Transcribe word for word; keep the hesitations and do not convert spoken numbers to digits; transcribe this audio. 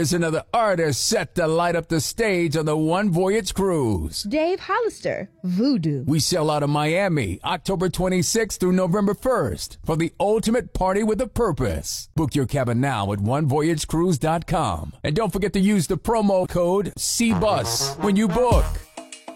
Here's another artist set to light up the stage on the One Voyage Cruise. Dave Hollister, Voodoo. We sail out of Miami October twenty-sixth through November first for the ultimate party with a purpose. Book your cabin now at one voyage cruise dot com. And don't forget to use the promo code C bus when you book.